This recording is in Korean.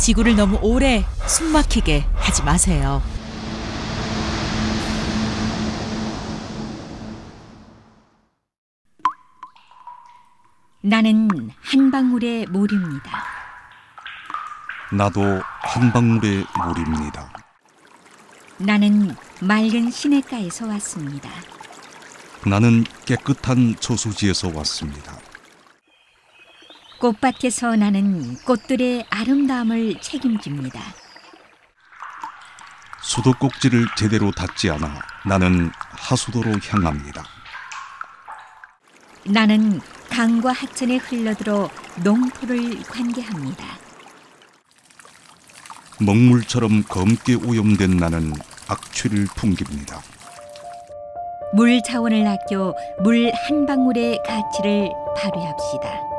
지구를 너무 오래 숨막히게 하지 마세요. 나는 한 방울의 물입니다. 나도 한 방울의 물입니다. 나는 맑은 시냇가에서 왔습니다. 나는 깨끗한 저수지에서 왔습니다. 꽃밭에서 나는 꽃들의 아름다움을 책임집니다. 수도꼭지를 제대로 닫지 않아 나는 하수도로 향합니다. 나는 강과 하천에 흘러들어 농토를 관계합니다. 먹물처럼 검게 오염된 나는 악취를 풍깁니다. 물 자원을 아껴 물 한 방울의 가치를 발휘합시다.